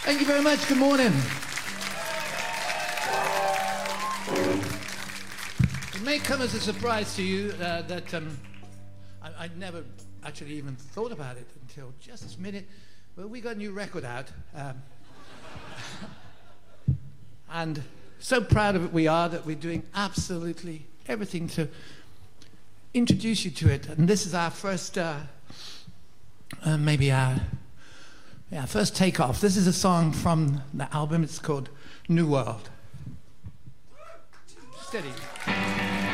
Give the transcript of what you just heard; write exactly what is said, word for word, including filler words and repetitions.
Thank you very much. Good morning. It may come as a surprise to you uh, that um, I, I'd never actually even thought about it until just this minute. Well, we got a new record out. Um, and so proud of it we are that we're doing absolutely everything to introduce you to it. And this is our first, uh, uh, maybe our yeah, first takeoff. This is a song from the album. It's called New World. Steady.